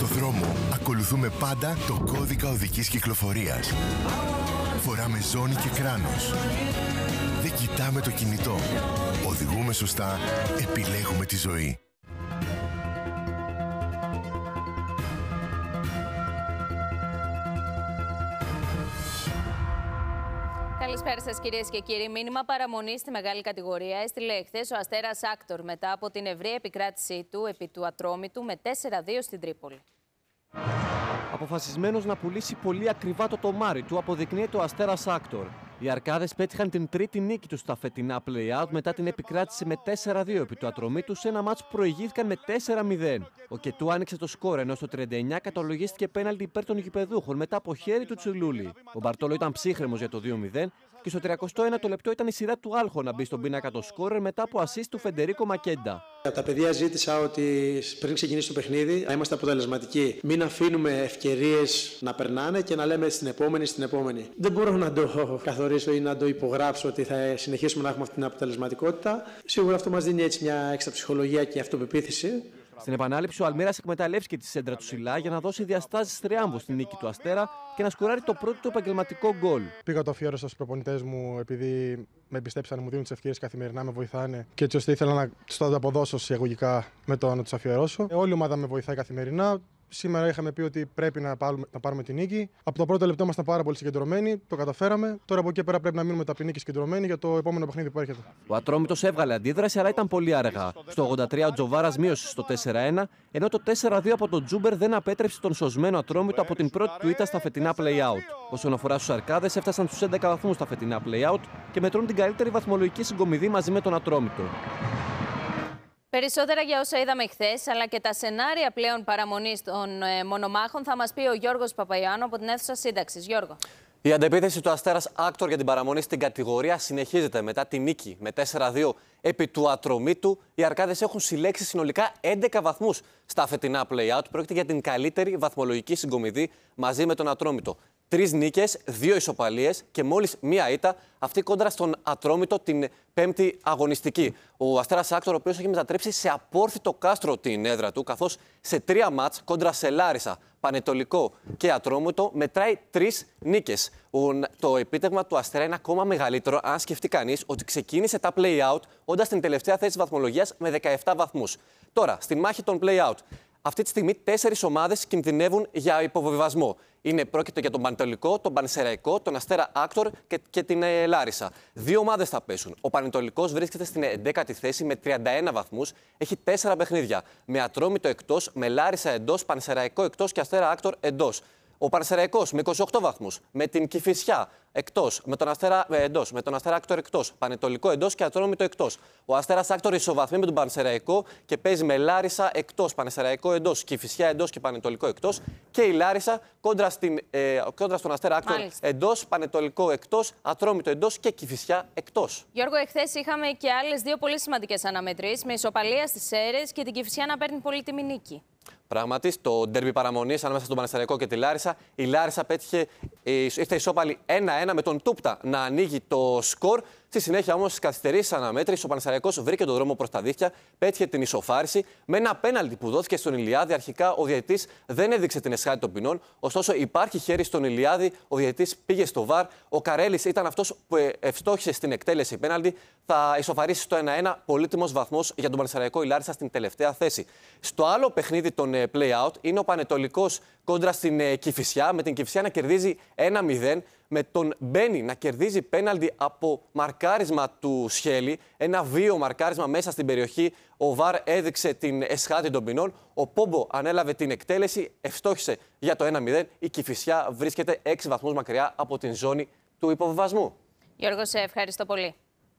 δρόμο ακολουθούμε πάντα το κώδικα οδικής κυκλοφορίας. Φοράμε ζώνη και κράνος. Δεν κοιτάμε το κινητό. Οδηγούμε σωστά, επιλέγουμε τη ζωή. Καλησπέρα σας κυρίες και κύριοι. Μήνυμα παραμονή στη μεγάλη κατηγορία έστειλε εχθές ο Αστέρας Άκτορ μετά από την ευρεία επικράτησή του επί του Ατρόμητου με 4-2 στην Τρίπολη. Αποφασισμένος να πουλήσει πολύ ακριβά το τομάρι του, αποδεικνύεται ο Αστέρας Άκτορ. Οι Αρκάδες πέτυχαν την τρίτη νίκη τους στα φετινά play-out μετά την επικράτηση με 4-2 επί του Ατρομήτου σε ένα μάτς που προηγήθηκαν με 4-0. Ο Κετού άνοιξε το σκόρ, ενώ στο 39 κατολογίστηκε πέναλτι υπέρ των γηπεδούχων μετά από χέρι του Τσουλούλη. Ο Μπαρτόλο ήταν ψύχρεμος για το 2-0 και στο 31ο λεπτό ήταν η σειρά του Άλχο να μπει στον πίνακα το σκόρερ μετά από assist του Φεντερίκο Μακέντα. Από τα παιδιά ζήτησα ότι πριν ξεκινήσει το παιχνίδι να είμαστε αποτελεσματικοί. Μην αφήνουμε ευκαιρίες να περνάνε και να λέμε στην επόμενη. Δεν μπορώ να το καθορίσω ή να το υπογράψω ότι θα συνεχίσουμε να έχουμε αυτή την αποτελεσματικότητα. Σίγουρα αυτό μας δίνει έτσι μια έξτρα ψυχολογία και αυτοπεποίθηση. Στην επανάληψη, ο Αλμύρας εκμεταλλεύτηκε τη σέντρα του Σιλά για να δώσει διαστάσεις θριάμβου στη νίκη του Αστέρα και να σκοράρει το πρώτο του επαγγελματικό γκολ. Πήγα το αφιέρωσα στους προπονητές μου επειδή με εμπιστέψαν, μου δίνουν τις ευκαιρίες καθημερινά, με βοηθάνε και έτσι ώστε ήθελα να τους το ανταποδώσω εισαγωγικά με το να τους αφιερώσω. Όλη η ομάδα με βοηθάει καθημερινά. Σήμερα είχαμε πει ότι πρέπει να πάρουμε την νίκη. Από το πρώτο λεπτό ήμασταν πάρα πολύ συγκεντρωμένοι, το καταφέραμε. Τώρα από εκεί πέρα πρέπει να μείνουμε ταπεινοί και συγκεντρωμένοι για το επόμενο παιχνίδι που έρχεται. Ο Ατρόμητος έβγαλε αντίδραση, αλλά ήταν πολύ αργά. Στο 83 ο Τζοβάρας μείωσε στο 4-1, ενώ το 4-2 από τον Τζούμπερ δεν απέτρεψε τον σωσμένο Ατρόμητο από την πρώτη του ήττα στα φετινά play-out. Όσον αφορά στους Αρκάδες, έφτασαν στους 11 βαθμούς στα φετινά play-out και μετρούν την καλύτερη βαθμολογική συγκομιδή μαζί με τον Ατρόμητο. Περισσότερα για όσα είδαμε χθες, αλλά και τα σενάρια πλέον παραμονής των μονομάχων θα μας πει ο Γιώργος Παπαϊωάννου από την αίθουσα σύνταξης. Γιώργο. Η αντεπίθεση του Αστέρας Άκτορ για την παραμονή στην κατηγορία συνεχίζεται μετά τη νίκη με 4-2 επί του Ατρομήτου. Οι Αρκάδες έχουν συλλέξει συνολικά 11 βαθμούς στα φετινά play-out. Πρόκειται για την καλύτερη βαθμολογική συγκομιδή μαζί με τον Ατρόμητο. 3 νίκες, 2 ισοπαλίες και μόλις 1 ήττα, αυτή κόντρα στον Ατρόμητο την 5η αγωνιστική. Ο Αστέρας Άκτορ, ο οποίος έχει μετατρέψει σε απόρθητο κάστρο την έδρα του, καθώς σε 3 μάτς κόντρα σε Λάρισα, Πανετολικό και Ατρόμητο μετράει 3 νίκες. Το επίτευγμα του Αστέρα είναι ακόμα μεγαλύτερο αν σκεφτεί κανείς ότι ξεκίνησε τα play-out όντας στην τελευταία θέση της βαθμολογίας με 17 βαθμούς. Τώρα, στη μάχη των play-out. Αυτή τη στιγμή 4 ομάδες κινδυνεύουν για υποβιβασμό. Πρόκειται για τον Πανετολικό, τον Πανσεραϊκό, τον Αστέρα Άκτορ και την Λάρισα. 2 ομάδες θα πέσουν. Ο Πανετολικός βρίσκεται στην 11η θέση με 31 βαθμούς. Έχει 4 παιχνίδια. Με Ατρόμητο εκτός, με Λάρισα εντός, Πανσεραϊκό εκτός και Αστέρα Άκτορ εντός. Ο Πανσεραϊκός με 28 βαθμούς, με την Κηφισιά εκτός, με τον Αστέρα εντός, με τον Αστέρα Άκτορ εκτός, Πανετολικό εντός και Ατρόμητο εκτός. Ο Αστέρας Άκτορ ισοβαθμεί με τον Πανσεραϊκό και παίζει με Λάρισα εκτός, Πανσεραϊκό εντός, Κηφισιά εντός και Πανετολικό εκτός. Και η Λάρισα κόντρα στον Αστέρα Άκτορ εντός, Πανετολικό εκτός, Ατρόμητο εντός και Κηφισιά εκτός. Γιώργο, εχθές είχαμε και άλλες 2 πολύ σημαντικές αναμετρήσεις με ισοπαλία στις Σέρρες και την Κηφισιά να παίρνει πολύτιμη νίκη. Πράγματι, στο ντέρμπι παραμονής ανάμεσα στον Πανσεραϊκό και τη Λάρισα, η Λάρισα ήρθε ισόπαλη 1-1 με τον Τούπτα να ανοίγει το σκορ. Στη συνέχεια όμως στις καθυστερήσεις αναμέτρησης, ο Πανσεραϊκός βρήκε τον δρόμο προς τα δίχτυα, πέτυχε την ισοφάριση με ένα πέναλτι που δόθηκε στον Ηλιάδη. Αρχικά ο διαιτητής δεν έδειξε την εσχάτη των ποινών, ωστόσο υπάρχει χέρι στον Ηλιάδη. Ο διαιτητής πήγε στο βαρ. Ο Καρέλης ήταν αυτός που ευστόχησε στην εκτέλεση πέναλτι. Θα ισοφαρίσει στο 1-1, πολύτιμος βαθμός για τον Πανσεραϊκό, η Λάρισα στην τελευταία θέση. Στο άλλο παιχνίδι των play-out είναι ο Πανετολικός κόντρα στην Κηφισιά, με την Κηφισιά να κερδίζει 1-0. Με τον Μπένι να κερδίζει πέναλτι από μαρκάρισμα του Σχέλη, ένα βίαιο μαρκάρισμα μέσα στην περιοχή. Ο ΒΑΡ έδειξε την εσχάτη των ποινών. Ο Πόμπο ανέλαβε την εκτέλεση, ευστόχησε για το 1-0. Η Κηφισιά βρίσκεται 6 βαθμούς μακριά από την ζώνη του υποβιβασμού. Γιώργο, σε ευχαριστώ πολύ.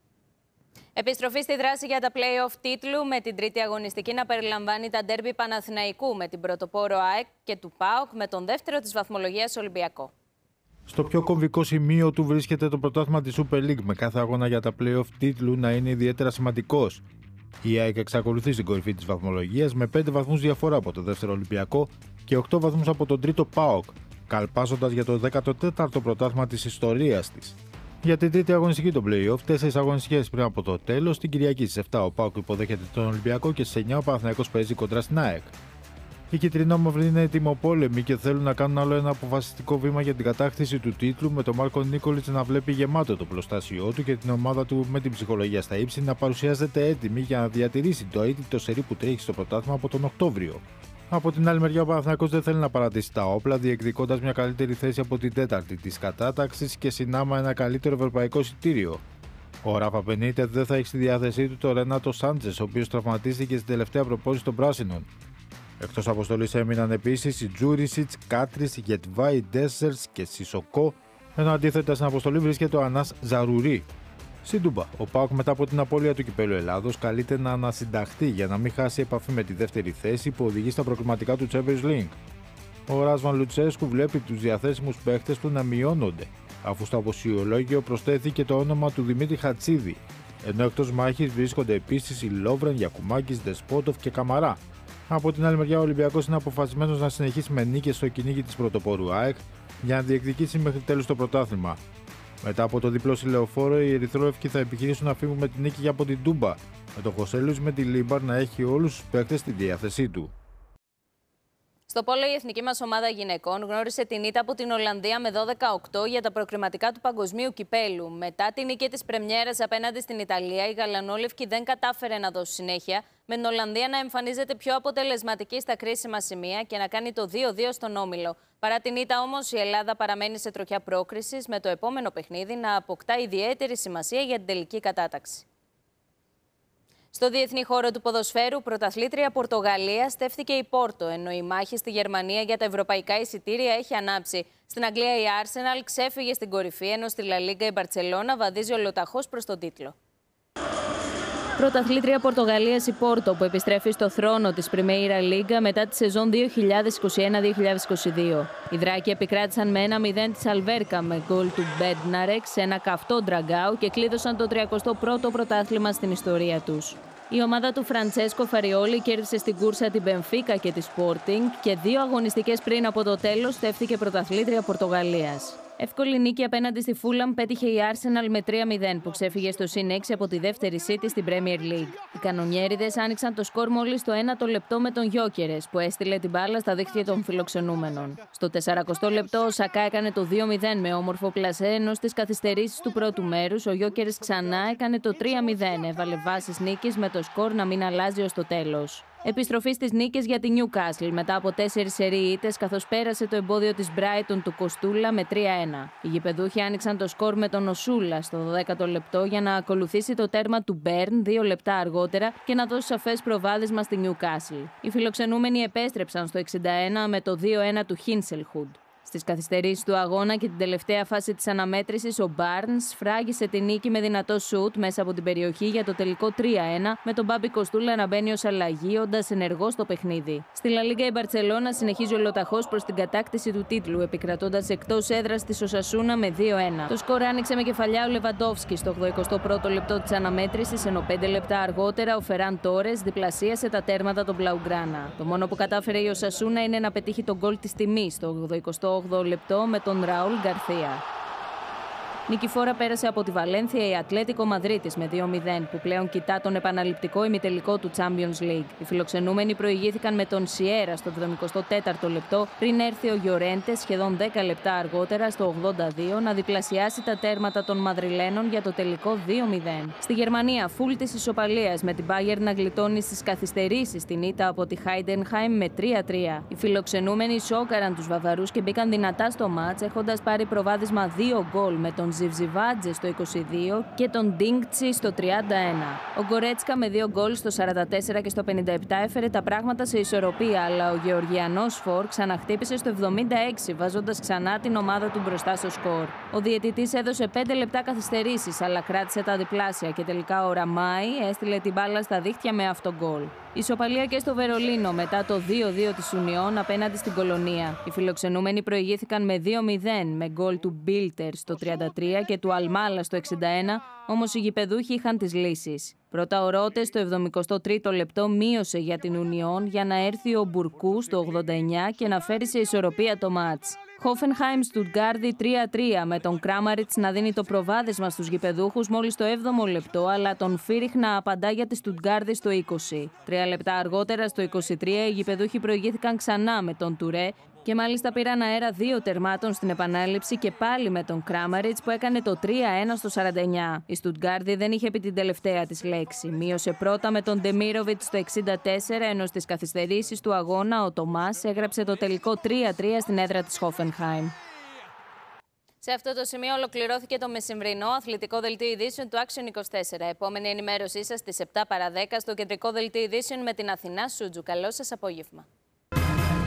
Επιστροφή στη δράση για τα play-off τίτλου, με την τρίτη αγωνιστική να περιλαμβάνει τα ντέρμπι Παναθηναϊκού με την πρωτοπόρο ΑΕΚ και του ΠΑΟΚ με τον δεύτερο της βαθμολογίας Ολυμπιακό. Στο πιο κομβικό σημείο του βρίσκεται το πρωτάθλημα της Super League, με κάθε αγώνα για τα play-off τίτλου να είναι ιδιαίτερα σημαντικός. Η ΑΕΚ εξακολουθεί στην κορυφή της βαθμολογίας με 5 βαθμούς διαφορά από το δεύτερο Ολυμπιακό και 8 βαθμούς από τον τρίτο ΠΑΟΚ, καλπάζοντας για το 14ο πρωτάθλημα της ιστορίας της. Για την τρίτη αγωνιστική των play-off, 4 αγωνιστικές πριν από το τέλος, την Κυριακή στις 7 ο ΠΑΟΚ υποδέχεται τον Ολυμπιακό και στις 9 ο Παναθηναϊκός παίζει κοντρά στην ΑΕΚ. Οι κυτρινόμαυροι είναι ετοιμοπόλεμοι και θέλουν να κάνουν άλλο ένα αποφασιστικό βήμα για την κατάκτηση του τίτλου, με τον Μάρκο Νίκολιτς να βλέπει γεμάτο το πλωστάσιό του και την ομάδα του με την ψυχολογία στα ύψη να παρουσιάζεται έτοιμη για να διατηρήσει το αίτητο σερί που τρέχει στο πρωτάθλημα από τον Οκτώβριο. Από την άλλη μεριά, ο Παναθηναϊκός δεν θέλει να παρατήσει τα όπλα, διεκδικώντας μια καλύτερη θέση από την τέταρτη της κατάταξης και συνάμα ένα καλύτερο ευρωπαϊκό εισιτήριο. Ο Ράφα Μπενίτεθ δεν θα έχει στη διάθεσή του τον Ρενάτο Σάντζες, ο οποίος τραυματίστηκε στην τελευταία προπόνηση των Πράσινων. Εκτός αποστολής έμειναν επίσης οι Τζούρισιτς, Κάτρις, Γετβάη, Ντέσσερς και Σισοκό, ενώ αντίθετα στην αποστολή βρίσκεται ο Ανάς Ζαρουρί. Στην Τούμπα, ο ΠΑΟΚ μετά από την απώλεια του κυπέλλου Ελλάδος καλείται να ανασυνταχθεί για να μην χάσει επαφή με τη δεύτερη θέση που οδηγεί στα προκριματικά του Champions League. Ο Ράσβαν Λουτσέσκου βλέπει τους διαθέσιμους παίχτες του να μειώνονται, αφού στο αποσιολόγιο προσθέθηκε το όνομα του Δημήτρη Χατσίδη, ενώ εκτός μάχης βρίσκονται επίσης οι Λόβρεν, Γιακουμάκης, Δεσπότοφ και Καμαρά. Από την άλλη μεριά, ο Ολυμπιακός είναι αποφασισμένος να συνεχίσει με νίκες στο κυνήγι της πρωτοπόρου ΑΕΚ για να διεκδικήσει μέχρι τέλους το πρωτάθλημα. Μετά από το διπλό συλλεοφόρο, οι Ερυθρόλευκοι θα επιχειρήσουν να φύγουν με την νίκη από την Τούμπα, με τον Χωσέ Λουίς με τη Λίμπαρ να έχει όλους τους παίκτες στη διάθεσή του. Στο πόλο, η εθνική μας ομάδα γυναικών γνώρισε την ήττα από την Ολλανδία με 12-8 για τα προκριματικά του Παγκοσμίου Κυπέλλου. Μετά την νίκη της πρεμιέρας απέναντι στην Ιταλία, η γαλανόλευκη δεν κατάφερε να δώσει συνέχεια, με την Ολλανδία να εμφανίζεται πιο αποτελεσματική στα κρίσιμα σημεία και να κάνει το 2-2 στον όμιλο. Παρά την ήττα όμως, η Ελλάδα παραμένει σε τροχιά πρόκρισης, με το επόμενο παιχνίδι να αποκτά ιδιαίτερη σημασία για την τελική κατάταξη. Στο διεθνή χώρο του ποδοσφαίρου, πρωταθλήτρια Πορτογαλία στέφθηκε η Πόρτο, ενώ η μάχη στη Γερμανία για τα ευρωπαϊκά εισιτήρια έχει ανάψει. Στην Αγγλία η Arsenal ξέφυγε στην κορυφή, ενώ στη Λα Λίγκα η Μπαρτσελώνα βαδίζει ολοταχώς προς τον τίτλο. Πρωταθλήτρια Πορτογαλίας η Πόρτο, που επιστρέφει στο θρόνο της Primeira Liga μετά τη σεζόν 2021-2022. Οι Δράκοι επικράτησαν με 1-0 της Αλβέρκα με γκολ του Μπέντναρεκ σε ένα καυτό ντραγκάου και κλείδωσαν το 31ο πρωτάθλημα στην ιστορία τους. Η ομάδα του Φραντσέσκο Φαριόλι κέρδισε στην κούρσα την Μπενφίκα και τη Sporting και 2 αγωνιστικές πριν από το τέλος στέφθηκε πρωταθλήτρια Πορτογαλίας. Εύκολη νίκη απέναντι στη Φούλαμ πέτυχε η Arsenal με 3-0 που ξέφυγε στο +6 από τη δεύτερη City στην Premier League. Οι κανονιέριδες άνοιξαν το σκορ μόλις στο 1ο λεπτό με τον Γιόκερες που έστειλε την μπάλα στα δίχτυα των φιλοξενούμενων. Στο 40ο λεπτό ο Σακά έκανε το 2-0 με όμορφο πλασέ, ενώ στις καθυστερήσεις του πρώτου μέρους ο Γιόκερες ξανά έκανε το 3-0. Έβαλε βάσεις νίκης με το σκορ να μην αλλάζει ως το τέλος. Επιστροφή στις νίκες για τη Newcastle μετά από 4 σερί ήττες, καθώς πέρασε το εμπόδιο της Brighton του Κοστούλα με 3-1. Οι γηπεδούχοι άνοιξαν το σκορ με τον Οσούλα στο 12ο λεπτό για να ακολουθήσει το τέρμα του Μπέρν 2 λεπτά αργότερα και να δώσει σαφές προβάδισμα στη Newcastle. Οι φιλοξενούμενοι επέστρεψαν στο 61 με το 2-1 του Χίνσελχουντ. Στις καθυστερήσεις του αγώνα και την τελευταία φάση της αναμέτρησης, ο Μπάρνς φράγισε τη νίκη με δυνατό σουτ μέσα από την περιοχή για το τελικό 3-1, με τον Μπάμπη Κοστούλα να μπαίνει ως αλλαγή, όντας ενεργός στο παιχνίδι. Στη Λα Λίγκα η Μπαρτσελώνα συνεχίζει ολοταχώς προς την κατάκτηση του τίτλου, επικρατώντας εκτός έδρας της Οσασούνα με 2-1. Το σκορ άνοιξε με κεφαλιά ο Λεβαντόφσκι στο 81ο λεπτό της αναμέτρησης, ενώ 5 λεπτά αργότερα ο Φεράν Τόρες διπλασίασε τα τέρματα των Μπλαουγκράνα. Το μόνο που κατάφερε η Οσασούνα είναι να πετύχει τον γκολ της τιμής στο 88ο λεπτό με τον Ραούλ Γκαρθία. Νικηφόρα πέρασε από τη Βαλένθια η Ατλέτικο Μαδρίτης με 2-0, που πλέον κοιτά τον επαναληπτικό ημιτελικό του Champions League. Οι φιλοξενούμενοι προηγήθηκαν με τον Σιέρα στο 74ο λεπτό, πριν έρθει ο Γιορέντε σχεδόν 10 λεπτά αργότερα, στο 82, να διπλασιάσει τα τέρματα των Μαδριλένων για το τελικό 2-0. Στη Γερμανία, φουλ της ισοπαλίας, με την Bayern να γλιτώνει στις καθυστερήσεις την ήττα από τη Heidenheim με 3-3. Οι φιλοξενούμενοι σόκαραν τους Βαβαρούς και μπήκαν δυνατά στο μάτς, έχοντας πάρει προβάδισμα 2 γκολ με τον Ζιβζιβάτζε στο 22 και τον Ντίνκτσι στο 31. Ο Γκορέτσκα με 2 γκολ στο 44 και στο 57 έφερε τα πράγματα σε ισορροπία, αλλά ο Γεωργιανός Φορ ξαναχτύπησε στο 76, βάζοντας ξανά την ομάδα του μπροστά στο σκορ. Ο διαιτητής έδωσε 5 λεπτά καθυστερήσεις, αλλά κράτησε τα διπλάσια και τελικά ο Ραμάι έστειλε την μπάλα στα δίχτυα με αυτογκολ. Ισοπαλία και στο Βερολίνο μετά το 2-2 της Ουνιόν απέναντι στην Κολονία. Οι φιλοξενούμενοι προηγήθηκαν με 2-0 με γκολ του Μπίλτερ στο 33 και του Αλμάλα στο 61, όμως οι γηπεδούχοι είχαν τις λύσεις. Πρώτα ο Ρότε στο 73ο λεπτό μείωσε για την Ουνιόν για να έρθει ο Μπουρκού στο 89 και να φέρει σε ισορροπία το μάτς. Hoffenheim Στουτγκάρδη 3-3 με τον Κράμαριτς να δίνει το προβάδισμα στους γηπεδούχους μόλις το 7ο λεπτό, αλλά τον Φίριχ να απαντά για τη Στουτγκάρδη στο 20. 3 λεπτά αργότερα, στο 23, οι γηπεδούχοι προηγήθηκαν ξανά με τον Τουρέ και μάλιστα πήραν αέρα 2 τερμάτων στην επανάληψη και πάλι με τον Κράμαριτς που έκανε το 3-1 στο 49. Η Στουτγκάρδη δεν είχε πει την τελευταία της λέξη. Μείωσε πρώτα με τον Ντεμίροβιτς στο 64, ενώ στις καθυστερήσεις του αγώνα ο Τομάς έγραψε το τελικό 3-3 στην έδρα της Hoffenheim. Σε αυτό το σημείο ολοκληρώθηκε το μεσημβρινό αθλητικό δελτίο ειδήσεων του Action 24. Επόμενη ενημέρωσή σας στις 7 παρα 10 στο κεντρικό δελτίο ειδήσεων με την Αθηνά Σούτζου. Καλό σας απόγευμα.